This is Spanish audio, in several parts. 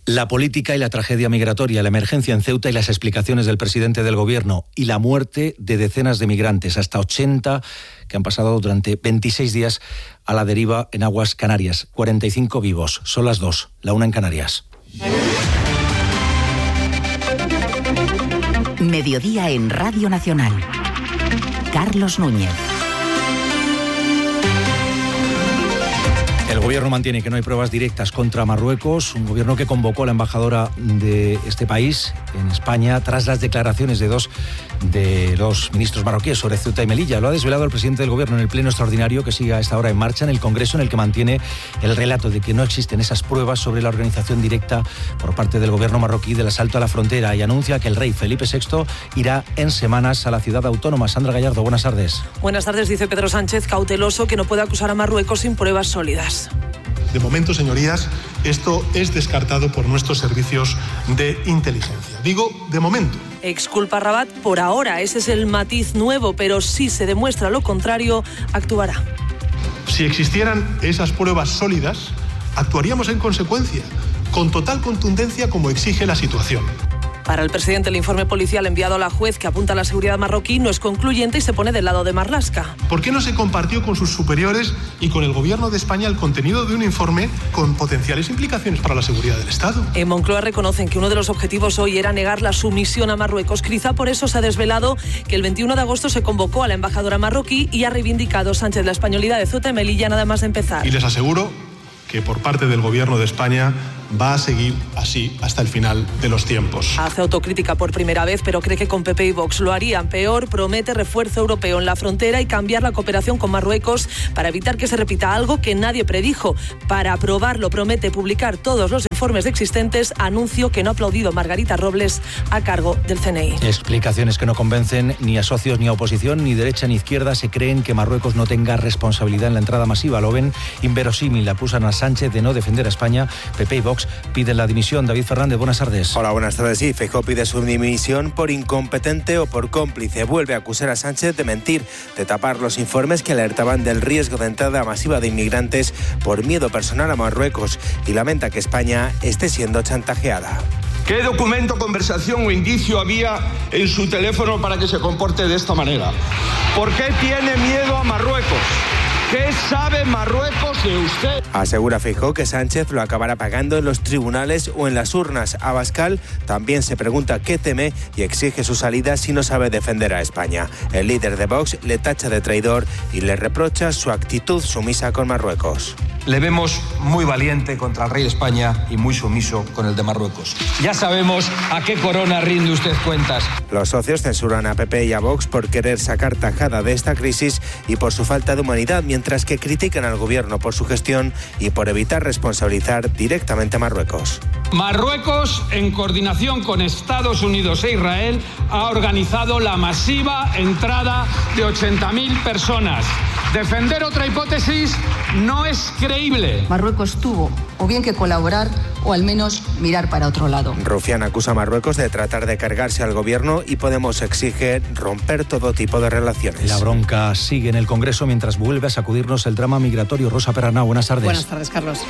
La política y la tragedia migratoria, la emergencia en Ceuta y las explicaciones del presidente del gobierno y la muerte de decenas de migrantes, hasta 80 que han pasado durante 26 días a la deriva en aguas canarias. 45 vivos. Son las 2, la 1 en Canarias. Mediodía en Radio Nacional. Carlos Núñez. El gobierno mantiene que no hay pruebas directas contra Marruecos, un gobierno que convocó a la embajadora de este país en España tras las declaraciones de dos de los ministros marroquíes sobre Ceuta y Melilla. Lo ha desvelado el presidente del gobierno en el pleno extraordinario que sigue a esta hora en marcha en el Congreso, en el que mantiene el relato de que no existen esas pruebas sobre la organización directa por parte del gobierno marroquí del asalto a la frontera, y anuncia que el rey Felipe VI irá en semanas a la ciudad autónoma. Sandra Gallardo, buenas tardes. Buenas tardes, dice Pedro Sánchez, cauteloso, que no puede acusar a Marruecos sin pruebas sólidas. De momento, señorías, esto es descartado por nuestros servicios de inteligencia. Digo, de momento. Exculpa a Rabat por ahora, ese es el matiz nuevo, pero si se demuestra lo contrario, actuará. Si existieran esas pruebas sólidas, actuaríamos en consecuencia, con total contundencia como exige la situación. Para el presidente, el informe policial enviado a la juez que apunta a la seguridad marroquí no es concluyente y se pone del lado de Marlaska. ¿Por qué no se compartió con sus superiores y con el gobierno de España el contenido de un informe con potenciales implicaciones para la seguridad del Estado? En Moncloa reconocen que uno de los objetivos hoy era negar la sumisión a Marruecos. Quizá por eso se ha desvelado que el 21 de agosto se convocó a la embajadora marroquí y ha reivindicado Sánchez la españolidad de Ceuta y Melilla nada más de empezar. Y les aseguro que por parte del gobierno de España va a seguir así hasta el final de los tiempos. Hace autocrítica por primera vez, pero cree que con PP y Vox lo harían peor. Promete refuerzo europeo en la frontera y cambiar la cooperación con Marruecos para evitar que se repita algo que nadie predijo. Para aprobarlo promete publicar todos los informes existentes, anuncio que no ha aplaudido Margarita Robles a cargo del CNI. Explicaciones que no convencen ni a socios ni a oposición, ni derecha ni izquierda. Se creen que Marruecos no tenga responsabilidad en la entrada masiva. Lo ven inverosímil. Acusan a Sánchez de no defender a España. PP y Vox piden la dimisión. David Fernández, buenas tardes. Hola, buenas tardes. Sí, Feijóo pide su dimisión por incompetente o por cómplice. Vuelve a acusar a Sánchez de mentir, de tapar los informes que alertaban del riesgo de entrada masiva de inmigrantes por miedo personal a Marruecos, y lamenta que España esté siendo chantajeada. ¿Qué documento, conversación o indicio había en su teléfono para que se comporte de esta manera? ¿Por qué tiene miedo a Marruecos? ¿Qué sabe Marruecos de usted? Asegura Feijóo que Sánchez lo acabará pagando en los tribunales o en las urnas. Abascal también se pregunta qué teme y exige su salida si no sabe defender a España. El líder de Vox le tacha de traidor y le reprocha su actitud sumisa con Marruecos. Le vemos muy valiente contra el rey de España y muy sumiso con el de Marruecos. Ya sabemos a qué corona rinde usted cuentas. Los socios censuran a PP y a Vox por querer sacar tajada de esta crisis y por su falta de humanidad, mientras que critican al gobierno por su gestión y por evitar responsabilizar directamente a Marruecos. Marruecos, en coordinación con Estados Unidos e Israel, ha organizado la masiva entrada de 80.000 personas. Defender otra hipótesis no es creíble. Marruecos tuvo o bien que colaborar o al menos mirar para otro lado. Rufián acusa a Marruecos de tratar de cargarse al gobierno y Podemos exige romper todo tipo de relaciones. La bronca sigue en el Congreso mientras vuelve a sacudirnos el drama migratorio. Rosa Perarnau, buenas tardes. Buenas tardes, Carlos.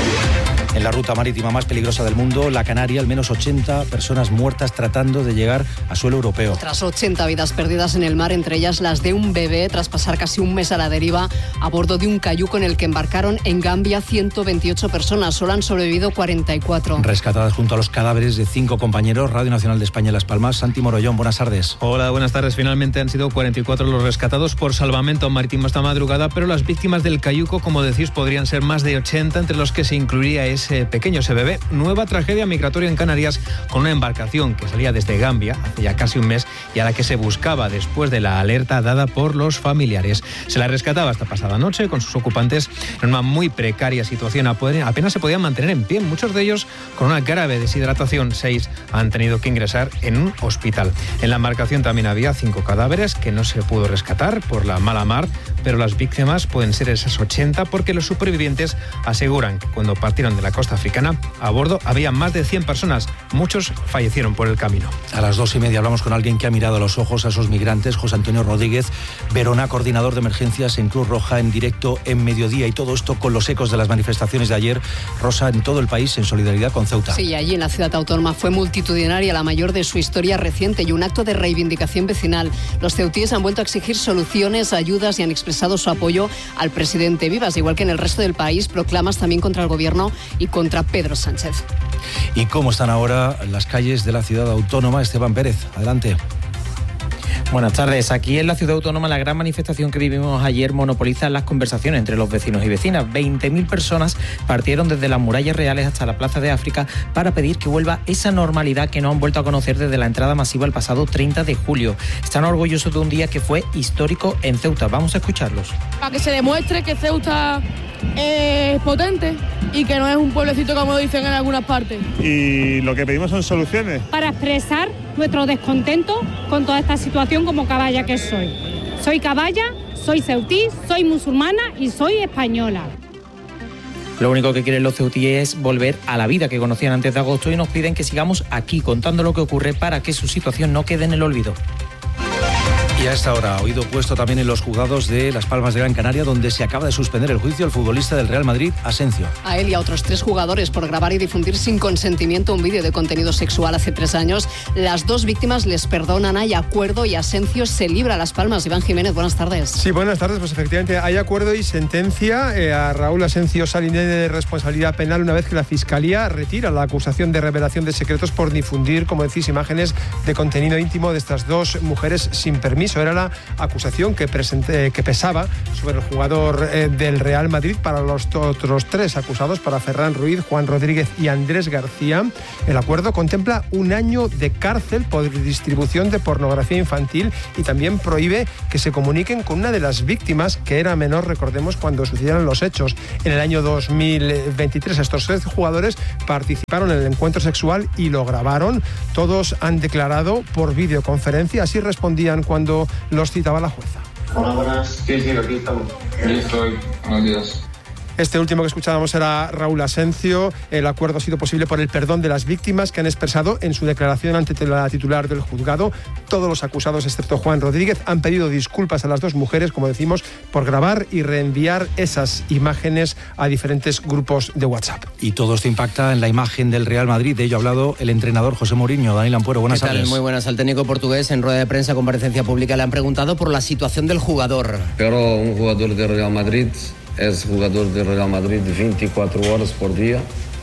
En la ruta marítima más peligrosa del mundo, la Canaria, al menos 80 personas muertas tratando de llegar a suelo europeo. Tras 80 vidas perdidas en el mar, entre ellas las de un bebé, tras pasar casi un mes a la deriva a bordo de un cayuco en el que embarcaron en Gambia 128 personas. Solo han sobrevivido 44. Rescatadas junto a los cadáveres de 5 compañeros. Radio Nacional de España en Las Palmas. Santi Morollón, buenas tardes. Hola, buenas tardes. Finalmente han sido 44 los rescatados por salvamento marítimo esta madrugada, pero las víctimas del cayuco, como decís, podrían ser más de 80, entre los que se incluiría ese pequeño, ese bebé. Nueva tragedia migratoria en Canarias, con una embarcación que salía desde Gambia hace ya casi un mes y a la que se buscaba después de la alerta dada por los familiares. Se la rescataba esta pasada noche con sus ocupantes en una muy precaria situación. Apenas se podían mantener en pie, muchos de ellos con una grave deshidratación. 6 han tenido que ingresar en un hospital. En la embarcación también había 5 cadáveres que no se pudo rescatar por la mala mar, pero las víctimas pueden ser esas 80 porque los supervivientes aseguran que cuando partieron de la costa africana. A bordo había más de 100 personas, muchos fallecieron por el camino. A las 2:30 hablamos con alguien que ha mirado a los ojos a esos migrantes, José Antonio Rodríguez Verona, coordinador de emergencias en Cruz Roja, en directo en Mediodía, y todo esto con los ecos de las manifestaciones de ayer, Rosa, en todo el país, en solidaridad con Ceuta. Sí, allí en la ciudad autónoma fue multitudinaria, la mayor de su historia reciente, y un acto de reivindicación vecinal. Los ceutíes han vuelto a exigir soluciones, ayudas, y han expresado su apoyo al presidente Vivas, igual que en el resto del país, proclamas también contra el gobierno y contra Pedro Sánchez. ¿Y cómo están ahora las calles de la ciudad autónoma? Esteban Pérez, adelante. Buenas tardes. Aquí en la ciudad autónoma la gran manifestación que vivimos ayer monopoliza las conversaciones entre los vecinos y vecinas. 20.000 personas partieron desde las murallas reales hasta la Plaza de África para pedir que vuelva esa normalidad que no han vuelto a conocer desde la entrada masiva el pasado 30 de julio. Están orgullosos de un día que fue histórico en Ceuta. Vamos a escucharlos. Para que se demuestre que Ceuta es potente y que no es un pueblecito como dicen en algunas partes. Y lo que pedimos son soluciones. Para expresar nuestro descontento con toda esta situación como caballa que soy. Soy caballa, soy ceutí, soy musulmana y soy española. Lo único que quieren los ceutíes es volver a la vida que conocían antes de agosto y nos piden que sigamos aquí contando lo que ocurre para que su situación no quede en el olvido. Y a esta hora, oído puesto también en los juzgados de Las Palmas de Gran Canaria, donde se acaba de suspender el juicio al futbolista del Real Madrid, Asensio. A él y a otros 3 jugadores por grabar y difundir sin consentimiento un vídeo de contenido sexual hace 3 años. Las 2 víctimas les perdonan, hay acuerdo y Asensio se libra a Las Palmas. Iván Jiménez, buenas tardes. Sí, buenas tardes. Pues efectivamente hay acuerdo y sentencia. A Raúl Asensio sale de responsabilidad penal una vez que la Fiscalía retira la acusación de revelación de secretos por difundir, como decís, imágenes de contenido íntimo de estas 2 mujeres sin permiso. Era la acusación que pesaba sobre el jugador del Real Madrid. Para los otros 3 acusados, para Ferran Ruiz, Juan Rodríguez y Andrés García, el acuerdo contempla 1 año de cárcel por distribución de pornografía infantil y también prohíbe que se comuniquen con una de las víctimas, que era menor, recordemos, cuando sucedieron los hechos. En el año 2023 estos 3 jugadores participaron en el encuentro sexual y lo grabaron. Todos han declarado por videoconferencia, así respondían cuando los citaba la jueza. Hola, buenas. Sí, aquí estamos. Aquí estoy. Buenos días. Este último que escuchábamos era Raúl Asensio. El acuerdo ha sido posible por el perdón de las víctimas, que han expresado en su declaración ante la titular del juzgado. Todos los acusados, excepto Juan Rodríguez, han pedido disculpas a las 2 mujeres, como decimos, por grabar y reenviar esas imágenes a diferentes grupos de WhatsApp. Y todo esto impacta en la imagen del Real Madrid. De ello ha hablado el entrenador José Mourinho. Daniel Ampuero, buenas tardes. Muy buenas. Al técnico portugués, en rueda de prensa, comparecencia pública, le han preguntado por la situación del jugador. Pero un jugador del Real Madrid es jugador del Real Madrid 24 horas por día,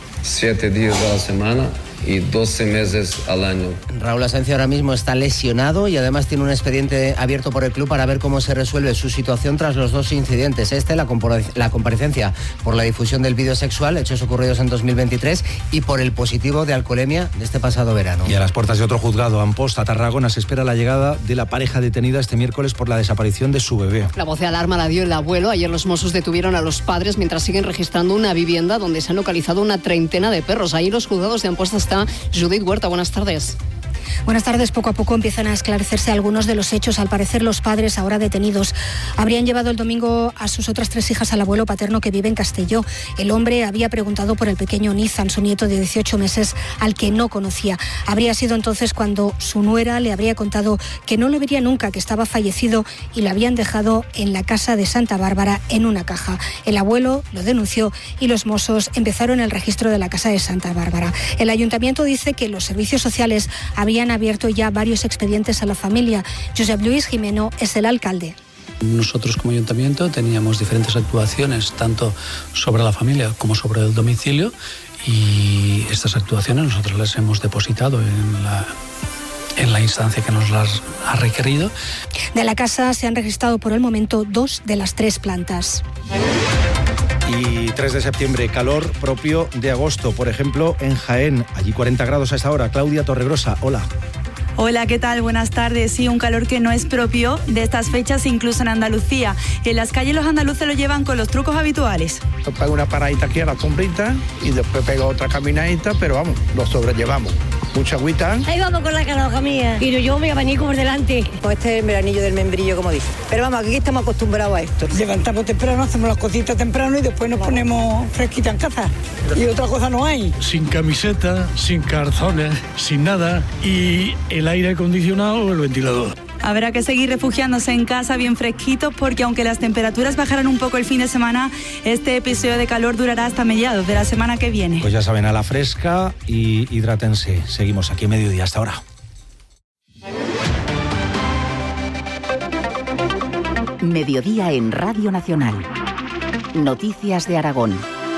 7 días a la semana y 12 meses al año. Raúl Asensio ahora mismo está lesionado y además tiene un expediente abierto por el club para ver cómo se resuelve su situación tras los 2 incidentes. La comparecencia por la difusión del vídeo sexual, hechos ocurridos en 2023, y por el positivo de alcoholemia de este pasado verano. Y a las puertas de otro juzgado, Amposta, Tarragona, se espera la llegada de la pareja detenida este miércoles por la desaparición de su bebé. La voz de alarma la dio el abuelo. Ayer los Mossos detuvieron a los padres mientras siguen registrando una vivienda donde se han localizado una treintena de perros. Ahí los juzgados de Amposta está Judith Huerta. Buenas tardes. Buenas tardes. Poco a poco empiezan a esclarecerse algunos de los hechos. Al parecer, los padres, ahora detenidos, habrían llevado el domingo a sus otras 3 hijas al abuelo paterno, que vive en Castelló. El hombre había preguntado por el pequeño Nizan, su nieto de 18 meses, al que no conocía. Habría sido entonces cuando su nuera le habría contado que no lo vería nunca, que estaba fallecido, y lo habían dejado en la casa de Santa Bárbara en una caja. El abuelo lo denunció y los Mossos empezaron el registro de la casa de Santa Bárbara. El ayuntamiento dice que los servicios sociales habían abierto ya varios expedientes a la familia. Josep Lluís Jimeno es el alcalde. Nosotros como ayuntamiento teníamos diferentes actuaciones, tanto sobre la familia como sobre el domicilio, y estas actuaciones nosotros las hemos depositado en la instancia que nos las ha requerido. De la casa se han registrado por el momento 2 de las 3 plantas. Y 3 de septiembre, calor propio de agosto, por ejemplo, en Jaén. Allí 40 grados a esta hora. Claudia Torregrosa, hola. Hola, ¿qué tal? Buenas tardes. Sí, un calor que no es propio de estas fechas, incluso en Andalucía. En las calles los andaluces lo llevan con los trucos habituales. Pego una paradita aquí a la sombrita y después pego otra caminadita, pero vamos, lo sobrellevamos. mucha agüita. Ahí vamos con la canoja mía. Y yo me voy a venir por delante. Pues este es el veranillo del membrillo, como dice. Pero vamos, aquí estamos acostumbrados a esto. Levantamos temprano, hacemos las cositas temprano y después nos ponemos fresquita en casa. Y otra cosa no hay. Sin camiseta, sin calzones, sin nada. Y el aire acondicionado o el ventilador. Habrá que seguir refugiándose en casa bien fresquitos porque aunque las temperaturas bajarán un poco el fin de semana, este episodio de calor durará hasta mediados de la semana que viene. Pues ya saben, a la fresca y hidrátense. Seguimos aquí a mediodía hasta ahora. Mediodía en Radio Nacional. Noticias de Aragón.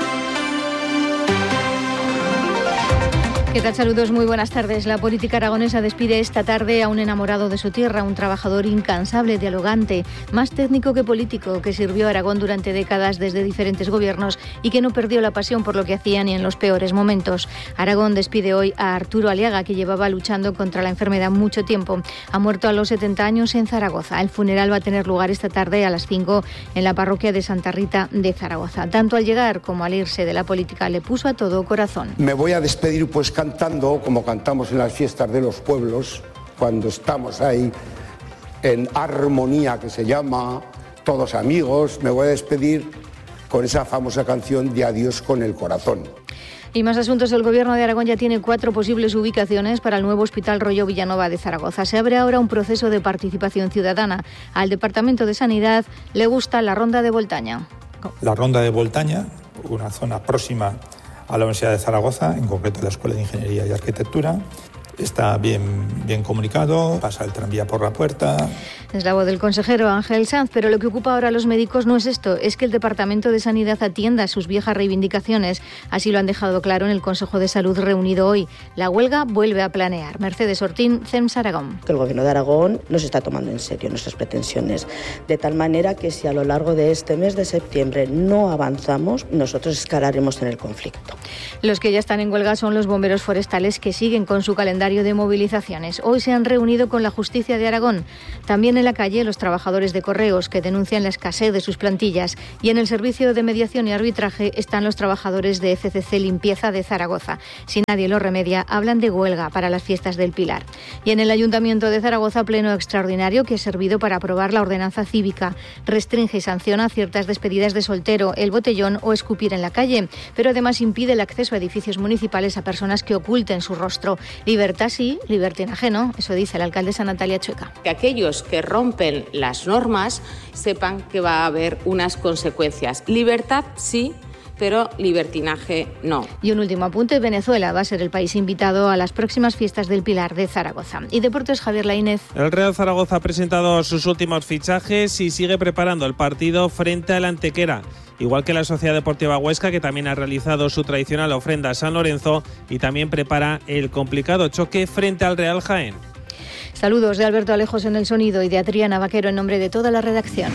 ¿Qué tal? Saludos, muy buenas tardes. La política aragonesa despide esta tarde a un enamorado de su tierra, un trabajador incansable, dialogante, más técnico que político, que sirvió a Aragón durante décadas desde diferentes gobiernos y que no perdió la pasión por lo que hacía ni en los peores momentos. Aragón despide hoy a Arturo Aliaga, que llevaba luchando contra la enfermedad mucho tiempo. Ha muerto a los 70 años en Zaragoza. El funeral va a tener lugar esta tarde a las 5 en la parroquia de Santa Rita de Zaragoza. Tanto al llegar como al irse de la política le puso a todo corazón. Me voy a despedir pues cantando como cantamos en las fiestas de los pueblos, cuando estamos ahí en armonía, que se llama Todos Amigos. Me voy a despedir con esa famosa canción de Adiós con el corazón. Y más asuntos. El Gobierno de Aragón ya tiene 4 posibles ubicaciones para el nuevo Hospital Rollo Villanova de Zaragoza. Se abre ahora un proceso de participación ciudadana. Al Departamento de Sanidad le gusta la Ronda de Boltaña. La Ronda de Boltaña, una zona próxima a la Universidad de Zaragoza, en concreto la Escuela de Ingeniería y Arquitectura. Está bien comunicado, pasa el tranvía por la puerta. Es la voz del consejero Ángel Sanz, pero lo que ocupa ahora a los médicos no es esto, es que el Departamento de Sanidad atienda sus viejas reivindicaciones. Así lo han dejado claro en el Consejo de Salud reunido hoy. La huelga vuelve a planear. Mercedes Ortín, CEMS Aragón. El Gobierno de Aragón nos está tomando en serio nuestras pretensiones, de tal manera que si a lo largo de este mes de septiembre no avanzamos, nosotros escalaremos en el conflicto. Los que ya están en huelga son los bomberos forestales, que siguen con su calendario de movilizaciones. Hoy se han reunido con la Justicia de Aragón. También en la calle los trabajadores de Correos, que denuncian la escasez de sus plantillas. Y en el servicio de mediación y arbitraje están los trabajadores de FCC Limpieza de Zaragoza. Si nadie lo remedia, hablan de huelga para las fiestas del Pilar. Y en el Ayuntamiento de Zaragoza, pleno extraordinario que ha servido para aprobar la ordenanza cívica. Restringe y sanciona ciertas despedidas de soltero, el botellón o escupir en la calle, pero además impide el acceso a edificios municipales a personas que oculten su rostro. Libertad sí, libertinaje no, eso dice la alcaldesa Natalia Chueca. Que aquellos que rompen las normas sepan que va a haber unas consecuencias. Libertad sí, pero libertinaje no. Y un último apunte, Venezuela va a ser el país invitado a las próximas fiestas del Pilar de Zaragoza. Y deportes, Javier Laínez. El Real Zaragoza ha presentado sus últimos fichajes y sigue preparando el partido frente al Antequera. Igual que la Sociedad Deportiva Huesca, que también ha realizado su tradicional ofrenda a San Lorenzo y también prepara el complicado choque frente al Real Jaén. Saludos de Alberto Alejos en el sonido y de Adriana Vaquero en nombre de toda la redacción.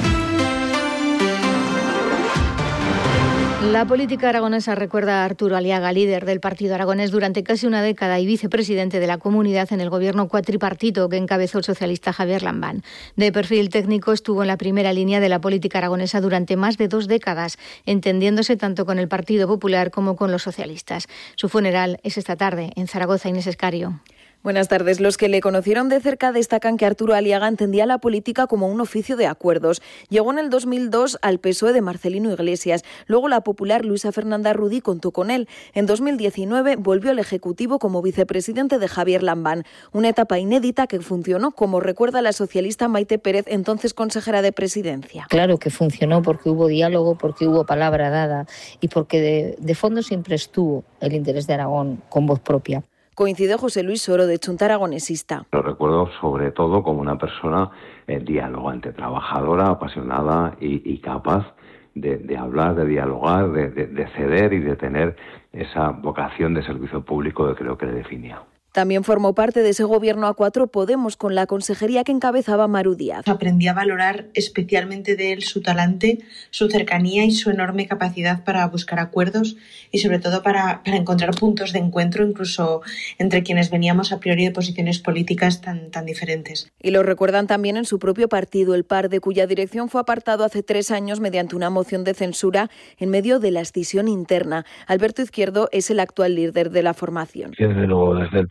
La política aragonesa recuerda a Arturo Aliaga, líder del Partido Aragonés durante casi una década y vicepresidente de la comunidad en el gobierno cuatripartito que encabezó el socialista Javier Lambán. De perfil técnico, estuvo en la primera línea de la política aragonesa durante más de 2 décadas, entendiéndose tanto con el Partido Popular como con los socialistas. Su funeral es esta tarde en Zaragoza. Inés Escario. Buenas tardes. Los que le conocieron de cerca destacan que Arturo Aliaga entendía la política como un oficio de acuerdos. Llegó en el 2002 al PSOE de Marcelino Iglesias. Luego la popular Luisa Fernanda Rudí contó con él. En 2019 volvió al Ejecutivo como vicepresidente de Javier Lambán. Una etapa inédita que funcionó, como recuerda la socialista Maite Pérez, entonces consejera de Presidencia. Claro que funcionó porque hubo diálogo, porque hubo palabra dada y porque de fondo siempre estuvo el interés de Aragón con voz propia. Coincidió José Luis Soro, de Chunta Aragonesista. Lo recuerdo sobre todo como una persona dialogante, trabajadora, apasionada y capaz de hablar, de dialogar, de ceder y de tener esa vocación de servicio público que creo que le definía. También formó parte de ese gobierno a 4 Podemos con la consejería que encabezaba Maru Díaz. Aprendí a valorar especialmente de él su talante, su cercanía y su enorme capacidad para buscar acuerdos y sobre todo para encontrar puntos de encuentro incluso entre quienes veníamos a priori de posiciones políticas tan diferentes. Y lo recuerdan también en su propio partido, el PAR, de cuya dirección fue apartado hace 3 años mediante una moción de censura en medio de la escisión interna. Alberto Izquierdo es el actual líder de la formación. Desde luego, desde el partido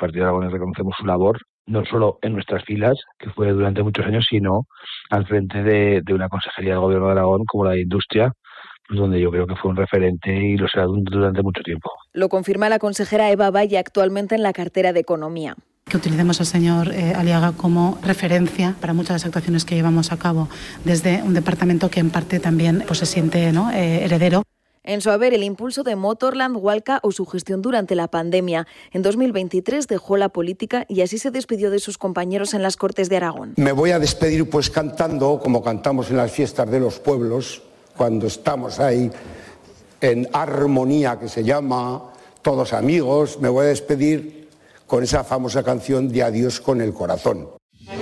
Partido Aragonés reconocemos su labor, no solo en nuestras filas, que fue durante muchos años, sino al frente de una consejería del Gobierno de Aragón, como la de Industria, donde yo creo que fue un referente y lo será durante mucho tiempo. Lo confirma la consejera Eva Valle, actualmente en la cartera de Economía. Que utilicemos al señor Aliaga como referencia para muchas de las actuaciones que llevamos a cabo desde un departamento que en parte también se siente heredero. En su haber, el impulso de Motorland, Walca o su gestión durante la pandemia. En 2023 dejó la política y así se despidió de sus compañeros en las Cortes de Aragón. Me voy a despedir pues cantando, como cantamos en las fiestas de los pueblos, cuando estamos ahí en armonía, que se llama Todos Amigos. Me voy a despedir con esa famosa canción de Adiós con el corazón.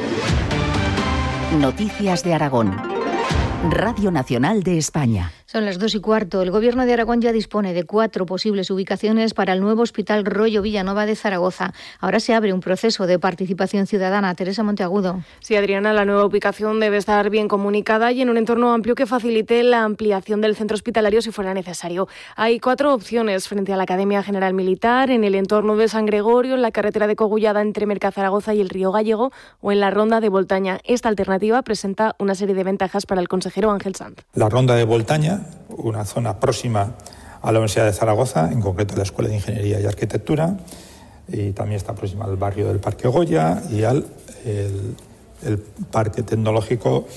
Noticias de Aragón. Radio Nacional de España. Son las 2:15. El Gobierno de Aragón ya dispone de 4 posibles ubicaciones para el nuevo Hospital Rollo Villanova de Zaragoza. Ahora se abre un proceso de participación ciudadana. Teresa Monteagudo. Sí, Adriana, la nueva ubicación debe estar bien comunicada y en un entorno amplio que facilite la ampliación del centro hospitalario si fuera necesario. Hay 4 opciones frente a la Academia General Militar, en el entorno de San Gregorio, en la carretera de Cogullada entre Mercazaragoza y el Río Gallego o en la Ronda de Voltaña. Esta alternativa presenta una serie de ventajas para el consejero Ángel Sanz. La Ronda de Voltaña, una zona próxima a la Universidad de Zaragoza, en concreto a la Escuela de Ingeniería y Arquitectura, y también está próxima al barrio del Parque Goya y al el Parque Tecnológico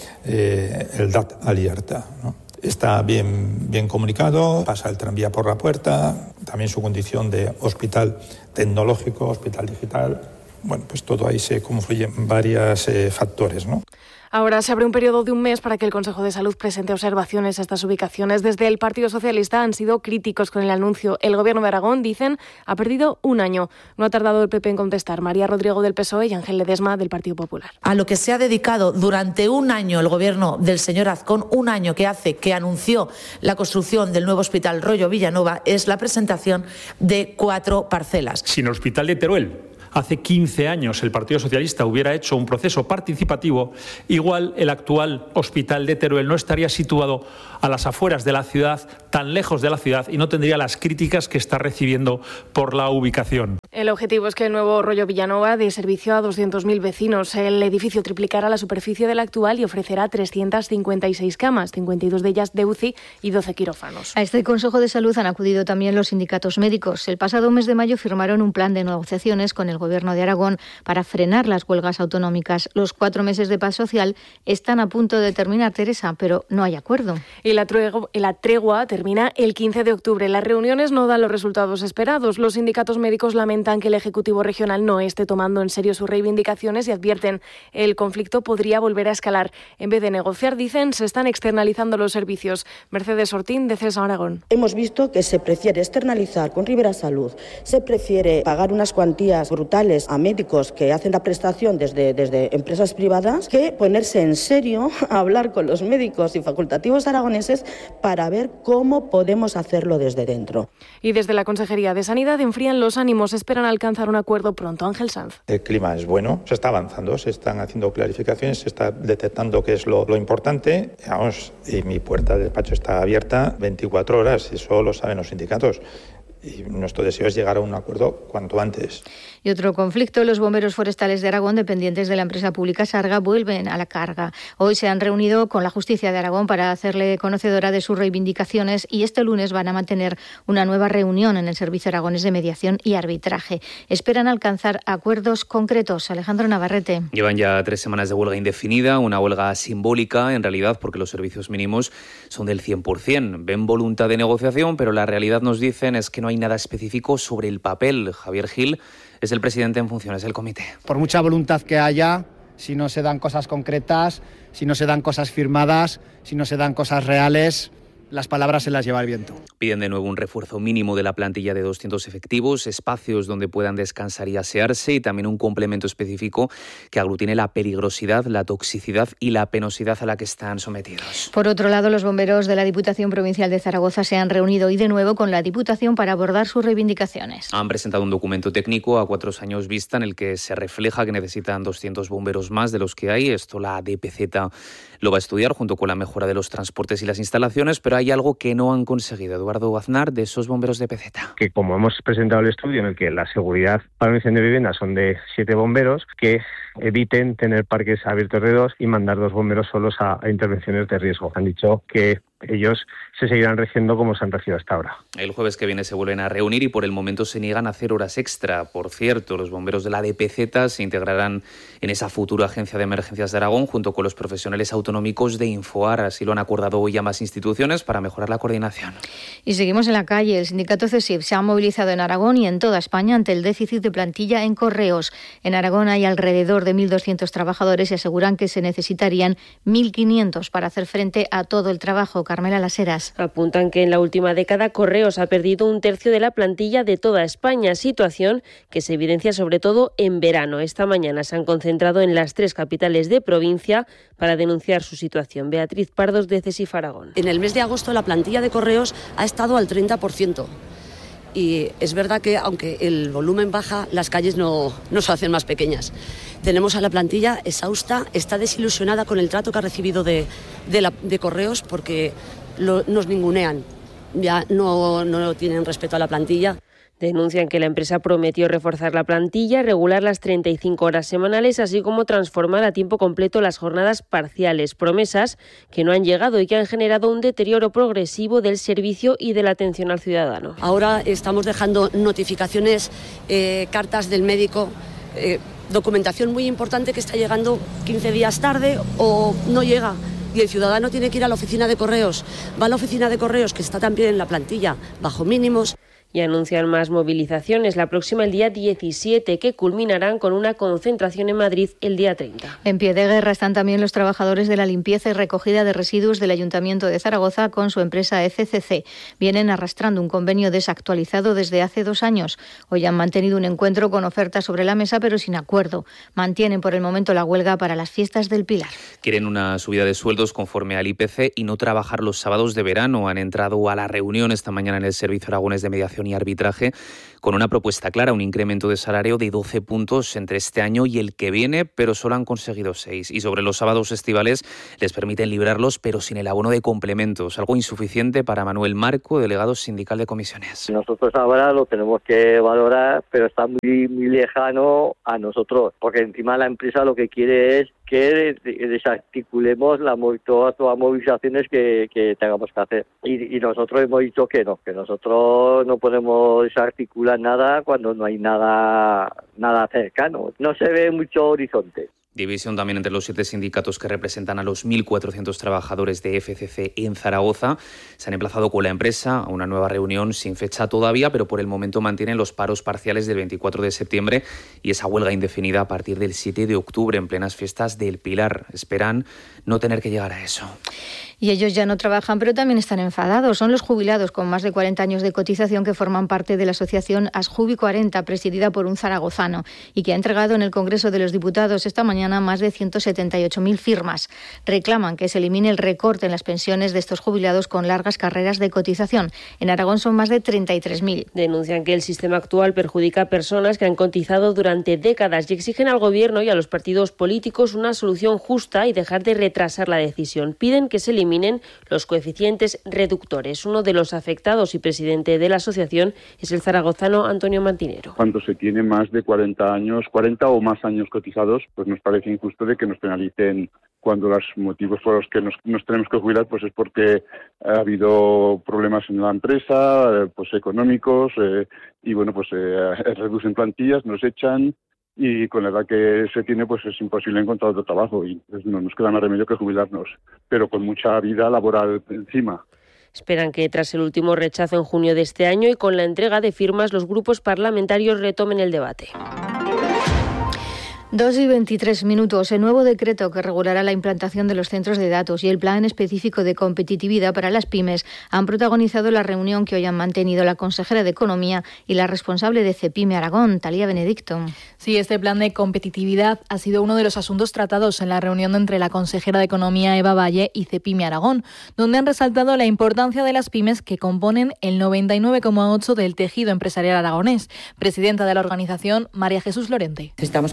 el DAT Alierta, ¿no? Está bien comunicado, pasa el tranvía por la puerta, también su condición de hospital tecnológico, hospital digital. Bueno, pues todo ahí se confluyen varios factores, ¿no? Ahora se abre un periodo de un mes para que el Consejo de Salud presente observaciones a estas ubicaciones. Desde el Partido Socialista han sido críticos con el anuncio. El Gobierno de Aragón, dicen, ha perdido un año. No ha tardado el PP en contestar. María Rodrigo del PSOE y Ángel Ledesma del Partido Popular. A lo que se ha dedicado durante un año el Gobierno del señor Azcón, un año que hace que anunció la construcción del nuevo Hospital Rollo Villanova, es la presentación de 4 parcelas. Sin el Hospital de Teruel, hace 15 años el Partido Socialista hubiera hecho un proceso participativo, igual el actual Hospital de Teruel no estaría situado a las afueras de la ciudad, tan lejos de la ciudad, y no tendría las críticas que está recibiendo por la ubicación. El objetivo es que el nuevo Rollo Villanova dé servicio a 200.000 vecinos. El edificio triplicará la superficie del actual y ofrecerá 356 camas, 52 de ellas de UCI y 12 quirófanos. A este Consejo de Salud han acudido también los sindicatos médicos. El pasado mes de mayo firmaron un plan de negociaciones con el Gobierno de Aragón para frenar las huelgas autonómicas. Los 4 meses de paz social están a punto de terminar, Teresa, pero no hay acuerdo. Y la tregua termina el 15 de octubre. Las reuniones no dan los resultados esperados. Los sindicatos médicos lamentan que el Ejecutivo regional no esté tomando en serio sus reivindicaciones y advierten el conflicto podría volver a escalar. En vez de negociar, dicen, se están externalizando los servicios. Mercedes Ortín, de CESA Aragón. Hemos visto que se prefiere externalizar con Ribera Salud, se prefiere pagar unas cuantías brutales a médicos que hacen la prestación desde empresas privadas, que ponerse en serio a hablar con los médicos y facultativos aragoneses para ver cómo podemos hacerlo desde dentro. Y desde la Consejería de Sanidad enfrían los ánimos, esperan alcanzar un acuerdo pronto. Ángel Sanz. El clima es bueno, se está avanzando, se están haciendo clarificaciones, se está detectando qué es lo importante. Vamos, y mi puerta de despacho está abierta 24 horas, eso lo saben los sindicatos. Y nuestro deseo es llegar a un acuerdo cuanto antes. Y otro conflicto, los bomberos forestales de Aragón, dependientes de la empresa pública Sarga, vuelven a la carga. Hoy se han reunido con la Justicia de Aragón para hacerle conocedora de sus reivindicaciones y este lunes van a mantener una nueva reunión en el Servicio Aragonés de Mediación y Arbitraje. Esperan alcanzar acuerdos concretos. Alejandro Navarrete. Llevan ya 3 semanas de huelga indefinida, una huelga simbólica en realidad porque los servicios mínimos son del 100%. Ven voluntad de negociación, pero la realidad, nos dicen, es que no hay nada específico sobre el papel. Javier Gil es el presidente en funciones del comité. Por mucha voluntad que haya, si no se dan cosas concretas, si no se dan cosas firmadas, si no se dan cosas reales, las palabras se las lleva el viento. Piden de nuevo un refuerzo mínimo de la plantilla de 200 efectivos, espacios donde puedan descansar y asearse y también un complemento específico que aglutine la peligrosidad, la toxicidad y la penosidad a la que están sometidos. Por otro lado, los bomberos de la Diputación Provincial de Zaragoza se han reunido hoy de nuevo con la Diputación para abordar sus reivindicaciones. Han presentado un documento técnico a 4 años vista en el que se refleja que necesitan 200 bomberos más de los que hay. Esto la DPZ lo va a estudiar junto con la mejora de los transportes y las instalaciones, pero hay algo que no han conseguido. Eduardo Aznar, de SOS Bomberos de Peceta. Que como hemos presentado el estudio en el que la seguridad para un incendio de vivienda son de 7 bomberos, que eviten tener parques abiertos de 2 y mandar 2 bomberos solos a intervenciones de riesgo. Han dicho que ellos se seguirán regiendo como se han regido hasta ahora. El jueves que viene se vuelven a reunir y por el momento se niegan a hacer horas extra. Por cierto, los bomberos de la DPZ se integrarán en esa futura agencia de emergencias de Aragón junto con los profesionales autonómicos de Infoar. Así lo han acordado hoy ambas instituciones para mejorar la coordinación. Y seguimos en la calle. El sindicato CESIF se ha movilizado en Aragón y en toda España ante el déficit de plantilla en correos. En Aragón hay alrededor de 1.200 trabajadores y aseguran que se necesitarían 1.500 para hacer frente a todo el trabajo. Carmela Laseras. Apuntan que en la última década Correos ha perdido 1/3 de la plantilla de toda España, situación que se evidencia sobre todo en verano. Esta mañana se han concentrado en las 3 capitales de provincia para denunciar su situación. Beatriz Pardos, de CESIF Aragón. En el mes de agosto la plantilla de Correos ha estado al 30%. Y es verdad que, aunque el volumen baja, las calles no se hacen más pequeñas. Tenemos a la plantilla exhausta, está desilusionada con el trato que ha recibido de Correos porque nos ningunean. Ya no tienen respeto a la plantilla. Denuncian que la empresa prometió reforzar la plantilla, regular las 35 horas semanales, así como transformar a tiempo completo las jornadas parciales. Promesas que no han llegado y que han generado un deterioro progresivo del servicio y de la atención al ciudadano. Ahora estamos dejando notificaciones, cartas del médico, documentación muy importante que está llegando 15 días tarde o no llega. Y el ciudadano tiene que ir a la oficina de Correos. Va a la oficina de Correos, que está también en la plantilla, bajo mínimos. Y anuncian más movilizaciones, la próxima el día 17, que culminarán con una concentración en Madrid el día 30. En pie de guerra están también los trabajadores de la limpieza y recogida de residuos del Ayuntamiento de Zaragoza con su empresa FCC. Vienen arrastrando un convenio desactualizado desde hace 2 años. Hoy han mantenido un encuentro con ofertas sobre la mesa, pero sin acuerdo. Mantienen por el momento la huelga para las fiestas del Pilar. Quieren una subida de sueldos conforme al IPC y no trabajar los sábados de verano. Han entrado a la reunión esta mañana en el Servicio Aragonés de Mediación y Arbitraje con una propuesta clara, un incremento de salario de 12 puntos entre este año y el que viene, pero solo han conseguido 6. Y sobre los sábados estivales les permiten librarlos, pero sin el abono de complementos, algo insuficiente para Manuel Marco, delegado sindical de comisiones. Nosotros ahora lo tenemos que valorar, pero está muy lejano a nosotros, porque encima la empresa lo que quiere es que desarticulemos todas las movilizaciones que tengamos que hacer. Y nosotros hemos dicho que nosotros no podemos desarticular nada cuando no hay nada cercano. No se ve mucho horizonte. División también entre los 7 sindicatos que representan a los 1.400 trabajadores de FCC en Zaragoza. Se han emplazado con la empresa a una nueva reunión sin fecha todavía, pero por el momento mantienen los paros parciales del 24 de septiembre y esa huelga indefinida a partir del 7 de octubre en plenas fiestas del Pilar. Esperan no tener que llegar a eso. Y ellos ya no trabajan, pero también están enfadados. Son los jubilados con más de 40 años de cotización que forman parte de la asociación Asjubi 40, presidida por un zaragozano, y que ha entregado en el Congreso de los Diputados esta mañana más de 178.000 firmas. Reclaman que se elimine el recorte en las pensiones de estos jubilados con largas carreras de cotización. En Aragón son más de 33.000. Denuncian que el sistema actual perjudica a personas que han cotizado durante décadas y exigen al Gobierno y a los partidos políticos una solución justa y dejar de retrasar la decisión. Piden que se eliminen los coeficientes reductores. Uno de los afectados y presidente de la asociación es el zaragozano Antonio Mantinero. Cuando se tiene más de 40 o más años cotizados, pues nos parece injusto de que nos penalicen cuando los motivos por los que nos tenemos que jubilar pues es porque ha habido problemas en la empresa, pues económicos, y bueno, pues reducen plantillas, nos echan. Y con la edad que se tiene, pues es imposible encontrar otro trabajo y pues no nos queda más remedio que jubilarnos, pero con mucha vida laboral encima. Esperan que tras el último rechazo en junio de este año y con la entrega de firmas, los grupos parlamentarios retomen el debate. 2:23. El nuevo decreto que regulará la implantación de los centros de datos y el plan específico de competitividad para las pymes han protagonizado la reunión que hoy han mantenido la consejera de Economía y la responsable de Cepyme Aragón, Talía Benedicto. Sí, este plan de competitividad ha sido uno de los asuntos tratados en la reunión entre la consejera de Economía, Eva Valle, y Cepyme Aragón, donde han resaltado la importancia de las pymes que componen el 99,8% del tejido empresarial aragonés. Presidenta de la organización, María Jesús Lorente. Necesitamos que las micro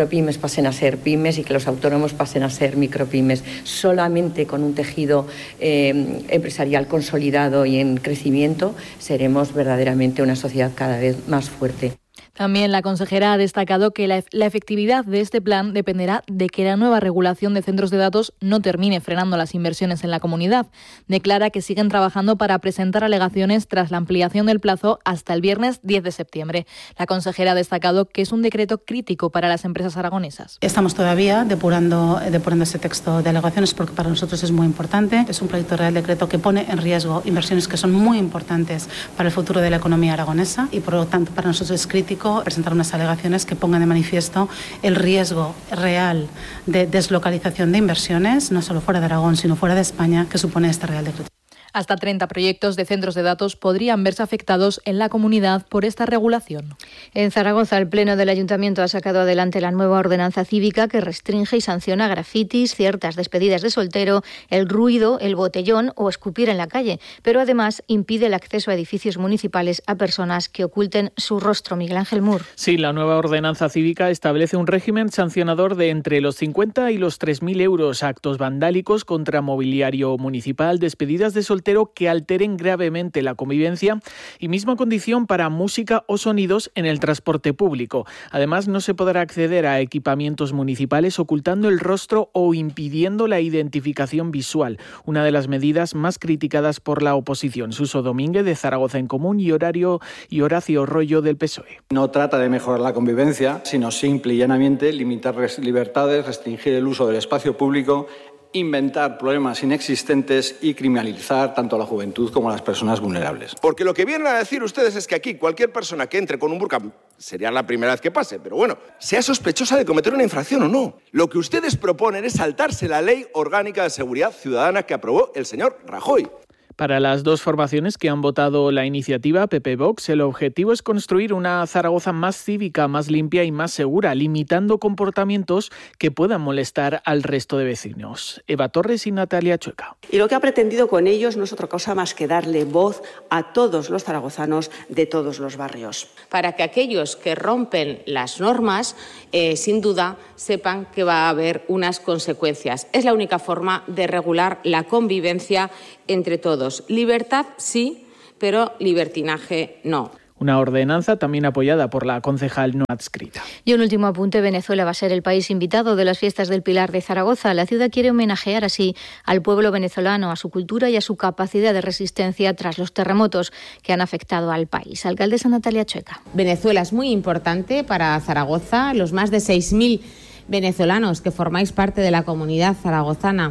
micropymes pasen a ser pymes y que los autónomos pasen a ser micropymes. Solamente con un tejido empresarial consolidado y en crecimiento seremos verdaderamente una sociedad cada vez más fuerte. También la consejera ha destacado que la efectividad de este plan dependerá de que la nueva regulación de centros de datos no termine frenando las inversiones en la comunidad. Declara que siguen trabajando para presentar alegaciones tras la ampliación del plazo hasta el viernes 10 de septiembre. La consejera ha destacado que es un decreto crítico para las empresas aragonesas. Estamos todavía depurando ese texto de alegaciones porque para nosotros es muy importante. Es un proyecto de Real Decreto que pone en riesgo inversiones que son muy importantes para el futuro de la economía aragonesa y por lo tanto para nosotros es crítico presentar unas alegaciones que pongan de manifiesto el riesgo real de deslocalización de inversiones, no solo fuera de Aragón, sino fuera de España, que supone este Real Decreto. Hasta 30 proyectos de centros de datos podrían verse afectados en la comunidad por esta regulación. En Zaragoza, el Pleno del Ayuntamiento ha sacado adelante la nueva ordenanza cívica que restringe y sanciona grafitis, ciertas despedidas de soltero, el ruido, el botellón o escupir en la calle, pero además impide el acceso a edificios municipales a personas que oculten su rostro. Miguel Ángel Mur. Sí, la nueva ordenanza cívica establece un régimen sancionador de entre los 50 y los 3.000 euros, actos vandálicos contra mobiliario municipal, despedidas de soltero que alteren gravemente la convivencia y misma condición para música o sonidos en el transporte público. Además, no se podrá acceder a equipamientos municipales ocultando el rostro o impidiendo la identificación visual, una de las medidas más criticadas por la oposición. Suso Domínguez, de Zaragoza en Común, y Horacio Rollo, del PSOE. No trata de mejorar la convivencia, sino simple y llanamente limitar libertades, restringir el uso del espacio público, inventar problemas inexistentes y criminalizar tanto a la juventud como a las personas vulnerables. Porque lo que vienen a decir ustedes es que aquí cualquier persona que entre con un burka, sería la primera vez que pase, pero bueno, sea sospechosa de cometer una infracción o no. Lo que ustedes proponen es saltarse la Ley Orgánica de Seguridad Ciudadana que aprobó el señor Rajoy. Para las dos formaciones que han votado la iniciativa, PP Vox, el objetivo es construir una Zaragoza más cívica, más limpia y más segura, limitando comportamientos que puedan molestar al resto de vecinos. Eva Torres y Natalia Chueca. Y lo que ha pretendido con ellos no es otra cosa más que darle voz a todos los zaragozanos de todos los barrios. Para que aquellos que rompen las normas, sin duda, sepan que va a haber unas consecuencias. Es la única forma de regular la convivencia entre todos. Libertad sí, pero libertinaje no. Una ordenanza también apoyada por la concejal no adscrita. Y un último apunte, Venezuela va a ser el país invitado de las fiestas del Pilar de Zaragoza. La ciudad quiere homenajear así al pueblo venezolano, a su cultura y a su capacidad de resistencia tras los terremotos que han afectado al país. Alcaldesa Natalia Chueca. Venezuela es muy importante para Zaragoza. Los más de 6.000 venezolanos que formáis parte de la comunidad zaragozana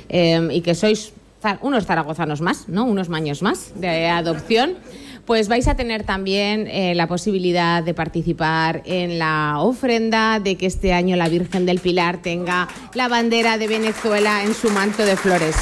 y que sois unos zaragozanos más, ¿no? Unos maños más de adopción, pues vais a tener también la posibilidad de participar en la ofrenda de que este año la Virgen del Pilar tenga la bandera de Venezuela en su manto de flores.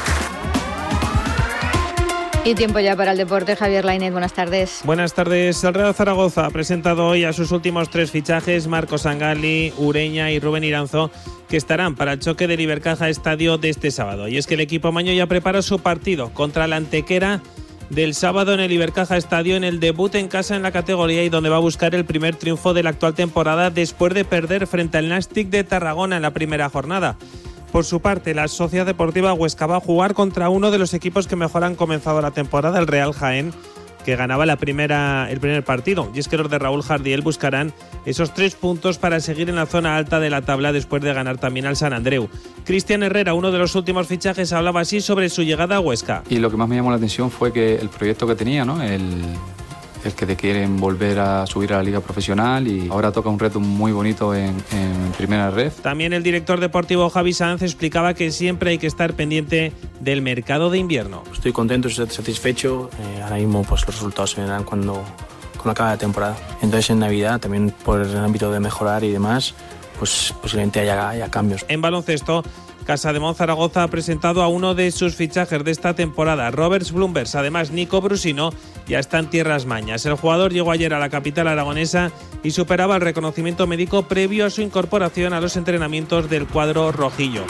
Y tiempo ya para el deporte. Javier Lainez, buenas tardes. Buenas tardes. El Real Zaragoza ha presentado hoy a sus últimos 3 fichajes, Marcos Sangali, Ureña y Rubén Iranzo, que estarán para el choque del Ibercaja Estadio de este sábado. Y es que el equipo maño ya prepara su partido contra la Antequera del sábado en el Ibercaja Estadio, en el debut en casa en la categoría y donde va a buscar el primer triunfo de la actual temporada después de perder frente al Nàstic de Tarragona en la primera jornada. Por su parte, la Sociedad Deportiva Huesca va a jugar contra uno de los equipos que mejor han comenzado la temporada, el Real Jaén, que ganaba el primer partido. Y es que los de Raúl Jardiel buscarán esos 3 puntos para seguir en la zona alta de la tabla después de ganar también al Sant Andreu. Cristian Herrera, uno de los últimos fichajes, hablaba así sobre su llegada a Huesca. Y lo que más me llamó la atención fue que el proyecto que tenía, ¿no? el que te quieren volver a subir a la liga profesional, y ahora toca un reto muy bonito en primera red. También el director deportivo Javi Sanz explicaba que siempre hay que estar pendiente del mercado de invierno. Estoy contento, estoy satisfecho. Ahora mismo pues los resultados se verán cuando acabe la temporada. Entonces en Navidad, también por el ámbito de mejorar y demás, pues posiblemente haya cambios. En baloncesto, Casademont Zaragoza ha presentado a uno de sus fichajes de esta temporada, Roberts Blumbers. Además, Nico Brusino ya está en tierras mañas. El jugador llegó ayer a la capital aragonesa y superaba el reconocimiento médico previo a su incorporación a los entrenamientos del cuadro rojillo.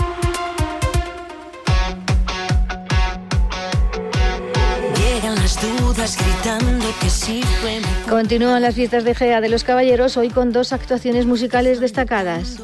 estás gritando que sí fue. Continúan las fiestas de Gea de los Caballeros, hoy con 2 actuaciones musicales destacadas.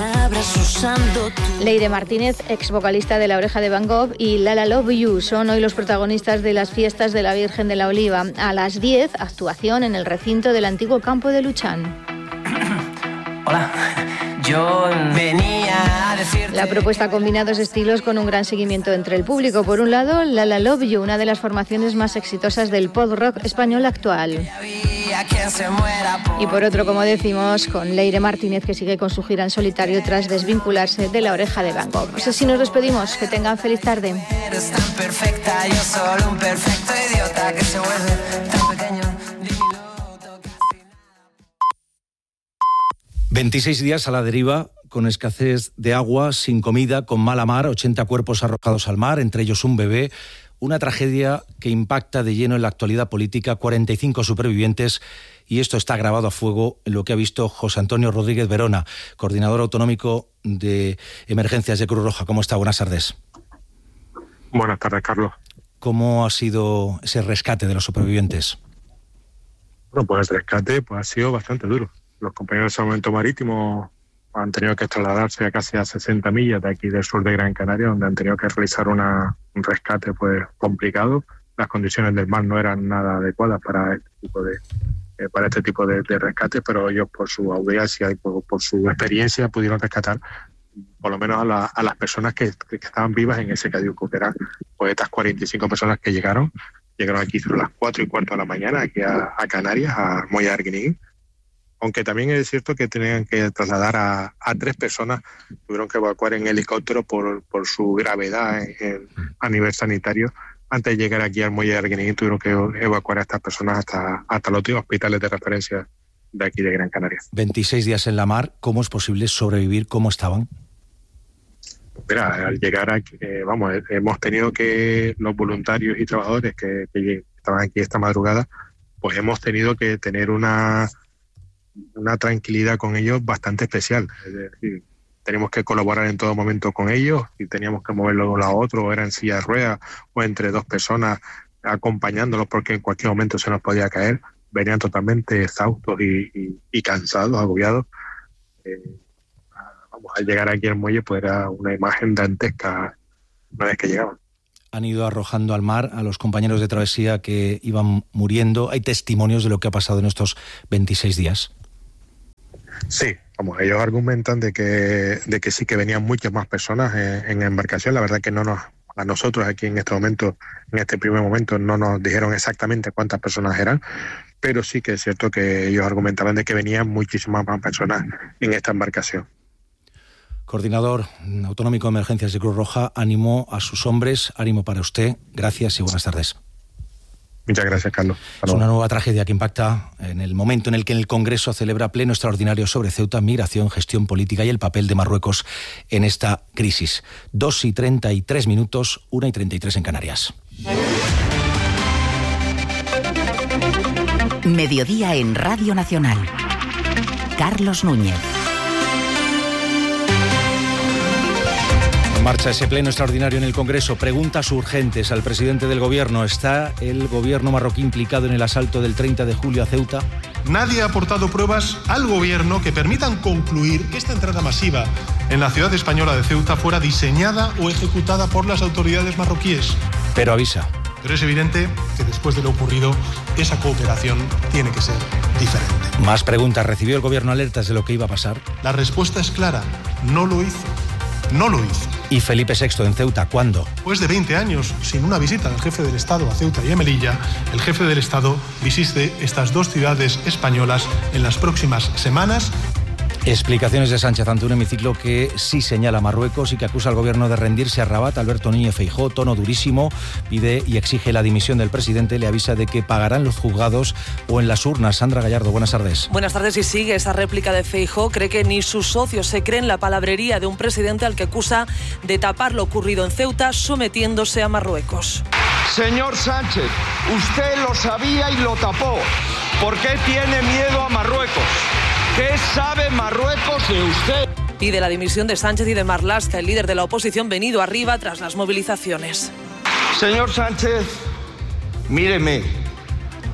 Leire Martínez, ex vocalista de La Oreja de Van Gogh, y Lala Love You son hoy los protagonistas de las fiestas de la Virgen de la Oliva. A las 10, actuación en el recinto del antiguo campo de Luchán. Hola, yo venía a decirte... La propuesta combina 2 estilos con un gran seguimiento entre el público. Por un lado, Lala Love You, una de las formaciones más exitosas del pop rock español actual. Y por otro, como decimos, con Leire Martínez, que sigue con su gira en solitario tras desvincularse de La Oreja de Van Gogh. Pues así nos despedimos. Que tengan feliz tarde. Eres tan perfecta, yo solo un perfecto idiota que se vuelve tan pequeño. 26 días a la deriva, con escasez de agua, sin comida, con mala mar, 80 cuerpos arrojados al mar, entre ellos un bebé. Una tragedia que impacta de lleno en la actualidad política, 45 supervivientes, y esto está grabado a fuego en lo que ha visto José Antonio Rodríguez Verona, coordinador autonómico de emergencias de Cruz Roja. ¿Cómo está? Buenas tardes. Buenas tardes, Carlos. ¿Cómo ha sido ese rescate de los supervivientes? Bueno, pues el rescate ha sido bastante duro. Los compañeros de Salvamento Marítimo han tenido que trasladarse a casi a 60 millas de aquí del sur de Gran Canaria, donde han tenido que realizar un rescate complicado. Las condiciones del mar no eran nada adecuadas para este tipo de rescate, pero ellos, por su audiencia y por su experiencia, pudieron rescatar por lo menos a las personas que estaban vivas en ese cayuco, que eran pues estas 45 personas que llegaron aquí sobre las 4:15 de la mañana aquí a Canarias, a Muelle de Arguineguín. Aunque también es cierto que tenían que trasladar a 3 personas, tuvieron que evacuar en helicóptero por su gravedad a nivel sanitario. Antes de llegar aquí al Muelle de Arguineguín tuvieron que evacuar a estas personas hasta los hospitales de referencia de aquí de Gran Canaria. 26 días en la mar, ¿cómo es posible sobrevivir? ¿Cómo estaban? Mira, al llegar aquí, hemos tenido que los voluntarios y trabajadores que estaban aquí esta madrugada, pues hemos tenido que tener una tranquilidad con ellos bastante especial. Es decir, tenemos que colaborar en todo momento con ellos y teníamos que moverlos de un lado a otro, o era en silla de ruedas o entre 2 personas acompañándolos porque en cualquier momento se nos podía caer. Venían totalmente exhaustos y cansados, agobiados. Al llegar aquí al muelle pues era una imagen dantesca una vez que llegaban. Han ido arrojando al mar a los compañeros de travesía que iban muriendo. ¿Hay testimonios de lo que ha pasado en estos 26 días? Sí, ellos argumentan de que sí que venían muchas más personas en embarcación. La verdad que a nosotros aquí en este momento, en este primer momento, no nos dijeron exactamente cuántas personas eran, pero sí que es cierto que ellos argumentaban de que venían muchísimas más personas en esta embarcación. Coordinador autonómico de emergencias de Cruz Roja, ánimo a sus hombres, ánimo para usted. Gracias y buenas tardes. Muchas gracias, Carlos. Es una nueva tragedia que impacta en el momento en el que el Congreso celebra pleno extraordinario sobre Ceuta, migración, gestión política y el papel de Marruecos en esta crisis. 2:33, 1:33 en Canarias. Mediodía en Radio Nacional. Carlos Núñez. Marcha ese pleno extraordinario en el Congreso. Preguntas urgentes al presidente del Gobierno. ¿Está el Gobierno marroquí implicado en el asalto del 30 de julio a Ceuta? Nadie ha aportado pruebas al Gobierno que permitan concluir que esta entrada masiva en la ciudad española de Ceuta fuera diseñada o ejecutada por las autoridades marroquíes. Pero avisa. Pero es evidente que después de lo ocurrido, esa cooperación tiene que ser diferente. Más preguntas. ¿Recibió el Gobierno alertas de lo que iba a pasar? La respuesta es clara. No lo hizo. No lo hizo. ¿Y Felipe VI en Ceuta cuándo? Después de 20 años sin una visita del jefe del Estado a Ceuta y a Melilla, el jefe del Estado visite estas 2 ciudades españolas en las próximas semanas. Explicaciones de Sánchez ante un hemiciclo que sí señala a Marruecos y que acusa al Gobierno de rendirse a Rabat. Alberto Núñez Feijóo, tono durísimo, pide y exige la dimisión del presidente. Le avisa de que pagarán los juzgados o en las urnas. Sandra Gallardo, buenas tardes. Buenas tardes. Y sigue esa réplica de Feijóo. Cree que ni sus socios se creen la palabrería de un presidente al que acusa de tapar lo ocurrido en Ceuta sometiéndose a Marruecos. Señor Sánchez, usted lo sabía y lo tapó. ¿Por qué tiene miedo a Marruecos? ¿Qué sabe Marruecos de usted? Pide la dimisión de Sánchez y de Marlaska, el líder de la oposición venido arriba tras las movilizaciones. Señor Sánchez, míreme,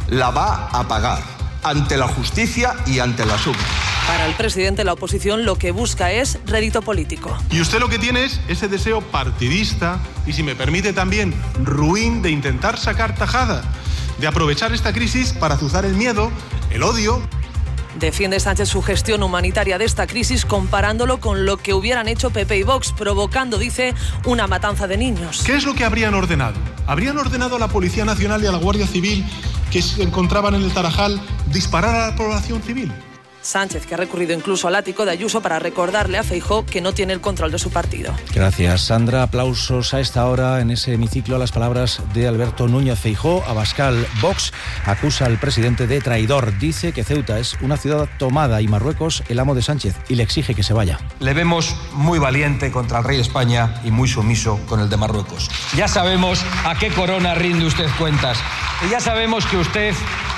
la va a pagar ante la justicia y ante las urnas. Para el presidente, la oposición lo que busca es rédito político. Y usted lo que tiene es ese deseo partidista y, si me permite también, ruin de intentar sacar tajada, de aprovechar esta crisis para azuzar el miedo, el odio. Defiende Sánchez su gestión humanitaria de esta crisis comparándolo con lo que hubieran hecho PP y Vox, provocando, dice, una matanza de niños. ¿Qué es lo que habrían ordenado? Habrían ordenado a la Policía Nacional y a la Guardia Civil que se encontraban en el Tarajal disparar a la población civil. Sánchez, que ha recurrido incluso al ático de Ayuso para recordarle a Feijóo que no tiene el control de su partido. Gracias, Sandra. Aplausos a esta hora en ese hemiciclo a las palabras de Alberto Núñez Feijóo. Abascal, Vox, acusa al presidente de traidor. Dice que Ceuta es una ciudad tomada y Marruecos el amo de Sánchez y le exige que se vaya. Le vemos muy valiente contra el rey de España y muy sumiso con el de Marruecos. Ya sabemos a qué corona rinde usted cuentas. Y ya sabemos que usted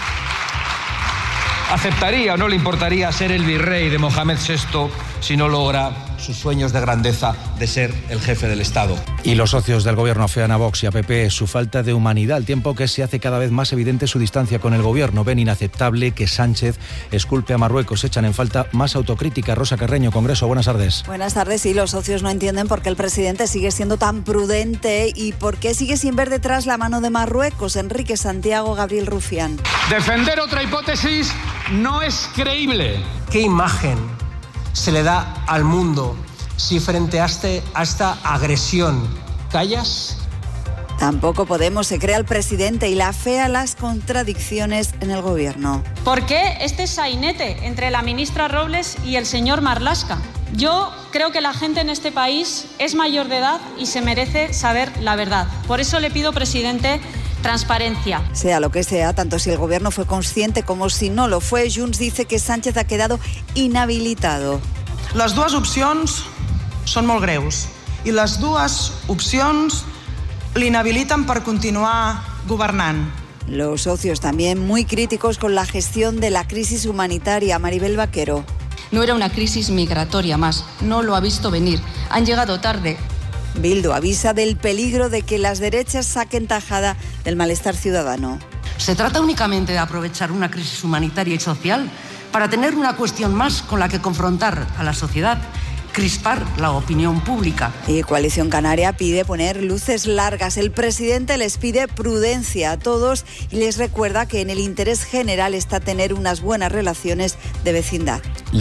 aceptaría o no le importaría ser el virrey de Mohamed VI si no logra sus sueños de grandeza de ser el jefe del Estado. Y los socios del gobierno afean a Vox y a PP su falta de humanidad, al tiempo que se hace cada vez más evidente su distancia con el gobierno. Ven inaceptable que Sánchez esculpe a Marruecos. Echan en falta más autocrítica. Rosa Carreño, Congreso, buenas tardes. Buenas tardes. Sí, los socios no entienden por qué el presidente sigue siendo tan prudente y por qué sigue sin ver detrás la mano de Marruecos. Enrique Santiago, Gabriel Rufián. Defender otra hipótesis no es creíble. ¿Qué imagen se le da al mundo si frente a esta agresión callas? Tampoco Podemos se cree al presidente y la afea las contradicciones en el gobierno. ¿Por qué este sainete entre la ministra Robles y el señor Marlaska? Yo creo que la gente en este país es mayor de edad y se merece saber la verdad. Por eso le pido, presidente, transparencia. Sea lo que sea, tanto si el gobierno fue consciente como si no lo fue, Junts dice que Sánchez ha quedado inhabilitado. Les dues opcions són molt greus i les dues opcions l'inhabiliten per continuar governant. Los socios también muy críticos con la gestión de la crisis humanitaria. Maribel Vaquero. No era una crisis migratoria más, no lo ha visto venir. Han llegado tarde. Bildu avisa del peligro de que las derechas saquen tajada del malestar ciudadano. ¿Se trata únicamente de aprovechar una crisis humanitaria y social para tener una cuestión más con la que confrontar a la sociedad, crispar la opinión pública? Y Coalición Canaria pide poner luces largas. El presidente les pide prudencia a todos y les recuerda que en el interés general está tener unas buenas relaciones de vecindad.